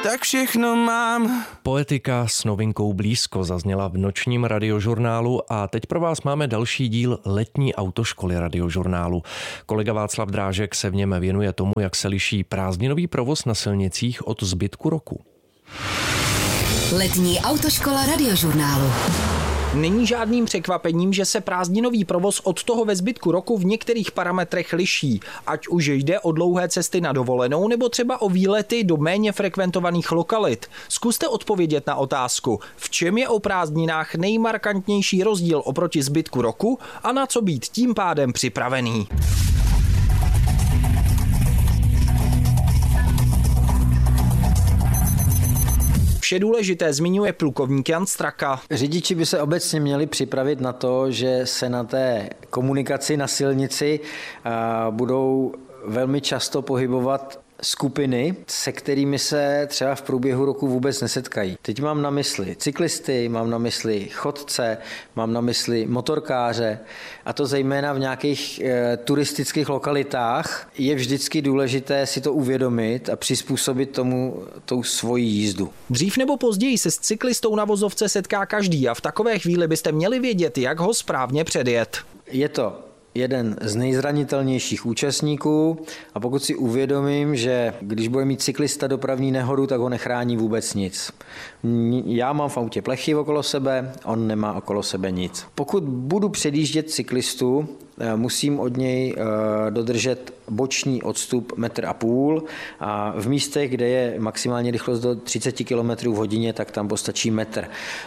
tak všechno mám. Poetika s novinkou Blízko zazněla v nočním radiožurnálu a teď pro vás máme další díl letní autoškoly radiožurnálu. Kolega Václav Drážek se v něm věnuje tomu, jak se liší prázdninový provoz na silnicích od zbytku roku. Letní autoškola radiožurnálu. Není žádným překvapením, že se prázdninový provoz od toho ve zbytku roku v některých parametrech liší, ať už jde o dlouhé cesty na dovolenou nebo třeba o výlety do méně frekventovaných lokalit. Zkuste odpovědět na otázku, v čem je o prázdninách nejmarkantnější rozdíl oproti zbytku roku a na co být tím pádem připravený. Vše důležité zmiňuje plukovník Jan Straka. Řidiči by se obecně měli připravit na to, že se na té komunikaci na silnici budou velmi často pohybovat skupiny, se kterými se třeba v průběhu roku vůbec nesetkají. Teď mám na mysli cyklisty, mám na mysli chodce, mám na mysli motorkáře, a to zejména v nějakých turistických lokalitách. Je vždycky důležité si to uvědomit a přizpůsobit tomu tou svoji jízdu. Dřív nebo později se s cyklistou na vozovce setká každý a v takové chvíli byste měli vědět, jak ho správně předjet. Je to jeden z nejzranitelnějších účastníků a pokud si uvědomím, že když bude mít cyklista dopravní nehodu, tak ho nechrání vůbec nic. Já mám v autě plechy okolo sebe, on nemá okolo sebe nic. Pokud budu předjíždět cyklistu, musím od něj dodržet boční odstup 1,5 m a v místech, kde je maximální rychlost do 30 km/h, tak tam postačí metr.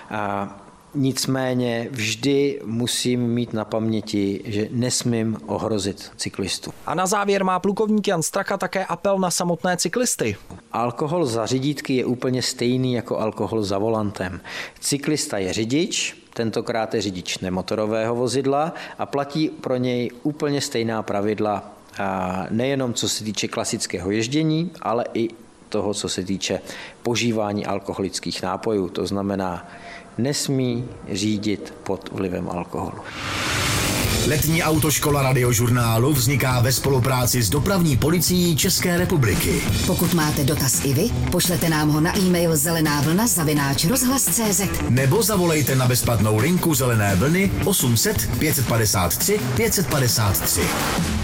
Nicméně vždy musím mít na paměti, že nesmím ohrozit cyklistu. A na závěr má plukovník Jan Straka také apel na samotné cyklisty. Alkohol za řídítky je úplně stejný jako alkohol za volantem. Cyklista je řidič, tentokrát je řidič nemotorového vozidla a platí pro něj úplně stejná pravidla, nejenom co se týče klasického ježdění, ale i toho, co se týče požívání alkoholických nápojů. To znamená, nesmí řídit pod vlivem alkoholu. Letní autoškola radiožurnálu vzniká ve spolupráci s Dopravní policií České republiky. Pokud máte dotaz i vy, pošlete nám ho na e-mail zelenavlna@rozhlas.cz nebo zavolejte na bezplatnou linku Zelené vlny 800 553 553.